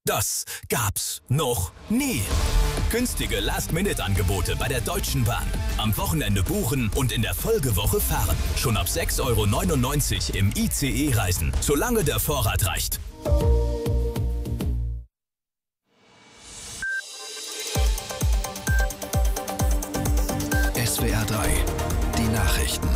Das gab's noch nie. Günstige Last-Minute-Angebote bei der Deutschen Bahn. Am Wochenende buchen und in der Folgewoche fahren. Schon ab 6,99 € im ICE reisen, solange der Vorrat reicht. SWR 3, die Nachrichten.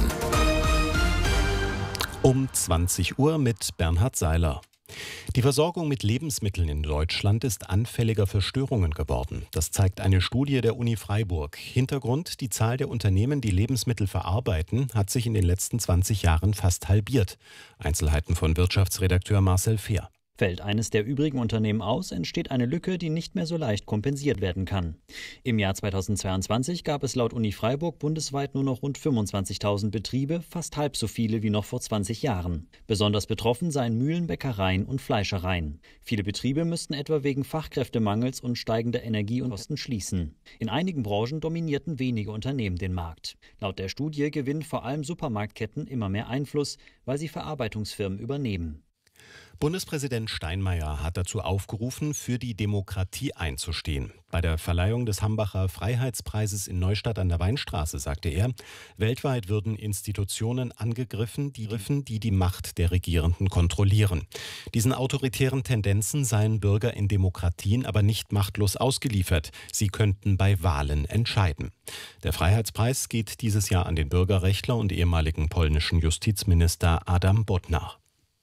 Um 20 Uhr mit Bernhard Seiler. Die Versorgung mit Lebensmitteln in Deutschland ist anfälliger für Störungen geworden. Das zeigt eine Studie der Uni Freiburg. Hintergrund: die Zahl der Unternehmen, die Lebensmittel verarbeiten, hat sich in den letzten 20 Jahren fast halbiert. Einzelheiten von Wirtschaftsredakteur Marcel Fehr. Fällt eines der übrigen Unternehmen aus, entsteht eine Lücke, die nicht mehr so leicht kompensiert werden kann. Im Jahr 2022 gab es laut Uni Freiburg bundesweit nur noch rund 25.000 Betriebe, fast halb so viele wie noch vor 20 Jahren. Besonders betroffen seien Mühlen, Bäckereien und Fleischereien. Viele Betriebe müssten etwa wegen Fachkräftemangels und steigender Energie- und Kosten schließen. In einigen Branchen dominierten wenige Unternehmen den Markt. Laut der Studie gewinnen vor allem Supermarktketten immer mehr Einfluss, weil sie Verarbeitungsfirmen übernehmen. Bundespräsident Steinmeier hat dazu aufgerufen, für die Demokratie einzustehen. Bei der Verleihung des Hambacher Freiheitspreises in Neustadt an der Weinstraße sagte er, weltweit würden Institutionen angegriffen, die die Macht der Regierenden kontrollieren. Diesen autoritären Tendenzen seien Bürger in Demokratien aber nicht machtlos ausgeliefert. Sie könnten bei Wahlen entscheiden. Der Freiheitspreis geht dieses Jahr an den Bürgerrechtler und ehemaligen polnischen Justizminister Adam Bodnar.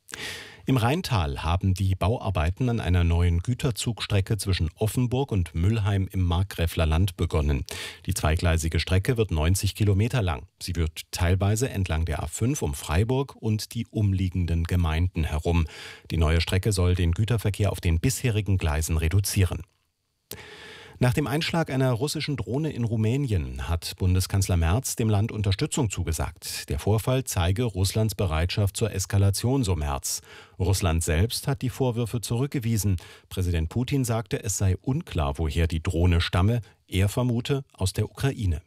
Im Rheintal haben die Bauarbeiten an einer neuen Güterzugstrecke zwischen Offenburg und Müllheim im Markgräfler Land begonnen. Die zweigleisige Strecke wird 90 Kilometer lang. Sie wird teilweise entlang der A5 um Freiburg und die umliegenden Gemeinden herum. Die neue Strecke soll den Güterverkehr auf den bisherigen Gleisen reduzieren. Nach dem Einschlag einer russischen Drohne in Rumänien hat Bundeskanzler Merz dem Land Unterstützung zugesagt. Der Vorfall zeige Russlands Bereitschaft zur Eskalation, so Merz. Russland selbst hat die Vorwürfe zurückgewiesen. Präsident Putin sagte, es sei unklar, woher die Drohne stamme. Er vermute aus der Ukraine.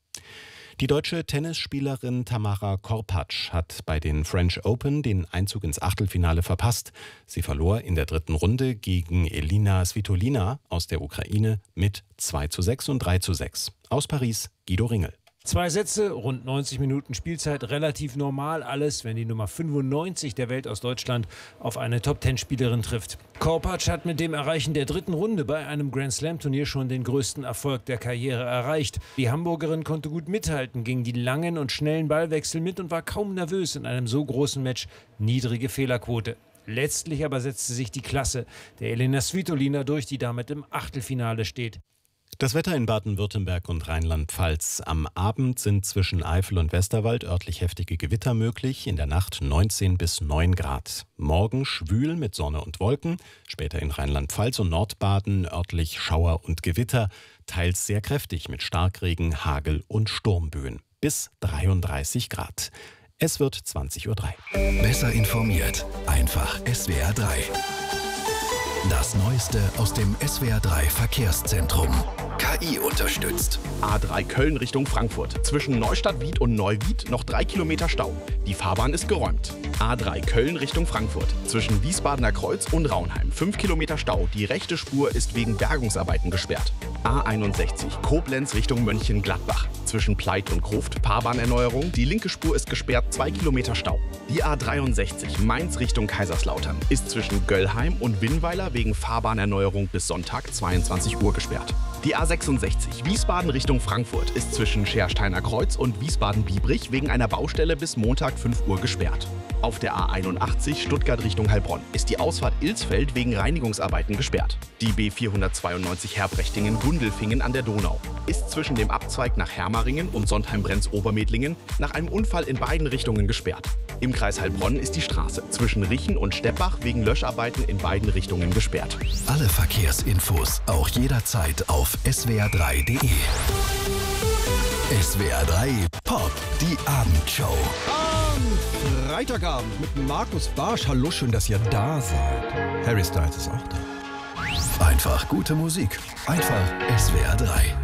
Die deutsche Tennisspielerin Tamara Korpatsch hat bei den French Open den Einzug ins Achtelfinale verpasst. Sie verlor in der dritten Runde gegen Elina Svitolina aus der Ukraine mit 2:6 und 3:6. Aus Paris Guido Ringel. 2 Sätze, rund 90 Minuten Spielzeit, relativ normal alles, wenn die Nummer 95 der Welt aus Deutschland auf eine Top-10-Spielerin trifft. Korpatsch hat mit dem Erreichen der dritten Runde bei einem Grand-Slam-Turnier schon den größten Erfolg der Karriere erreicht. Die Hamburgerin konnte gut mithalten gegen die langen und schnellen Ballwechsel mit und war kaum nervös in einem so großen Match. Niedrige Fehlerquote. Letztlich aber setzte sich die Klasse der Elina Svitolina durch, die damit im Achtelfinale steht. Das Wetter in Baden-Württemberg und Rheinland-Pfalz. Am Abend sind zwischen Eifel und Westerwald örtlich heftige Gewitter möglich. In der Nacht 19 bis 9 Grad. Morgen schwül mit Sonne und Wolken. Später in Rheinland-Pfalz und Nordbaden örtlich Schauer und Gewitter. Teils sehr kräftig mit Starkregen, Hagel und Sturmböen. Bis 33 Grad. Es wird 20:03 Uhr. Besser informiert. Einfach SWR 3. Das Neueste aus dem SWR 3 Verkehrszentrum. KI unterstützt. A3 Köln Richtung Frankfurt. Zwischen Neustadt-Wied und Neuwied noch 3 Kilometer Stau. Die Fahrbahn ist geräumt. A3 Köln Richtung Frankfurt. Zwischen Wiesbadener Kreuz und Raunheim 5 Kilometer Stau. Die rechte Spur ist wegen Bergungsarbeiten gesperrt. A61 Koblenz Richtung Mönchengladbach. Zwischen Pleit und Gruft Fahrbahnerneuerung. Die linke Spur ist gesperrt, 2 Kilometer Stau. Die A63 Mainz Richtung Kaiserslautern ist zwischen Göllheim und Winnweiler wegen Fahrbahnerneuerung bis Sonntag 22 Uhr gesperrt. Die A66 Wiesbaden Richtung Frankfurt ist zwischen Schersteiner Kreuz und Wiesbaden-Biebrich wegen einer Baustelle bis Montag 5 Uhr gesperrt. Auf der A81 Stuttgart Richtung Heilbronn ist die Ausfahrt Ilsfeld wegen Reinigungsarbeiten gesperrt. Die B492 Herbrechtingen-Gundelfingen an der Donau ist zwischen dem Abzweig nach Hermaringen und Sontheim-Brenz-Obermedlingen nach einem Unfall in beiden Richtungen gesperrt. Im Kreis Heilbronn ist die Straße zwischen Richen und Steppach wegen Löscharbeiten in beiden Richtungen gesperrt. Alle Verkehrsinfos auch jederzeit auf swr3.de. SWR 3 Pop, die Abendshow. Am Freitagabend mit Markus Barsch. Hallo, schön, dass ihr da seid. Harry Styles ist auch da. Einfach gute Musik. Einfach SWR 3.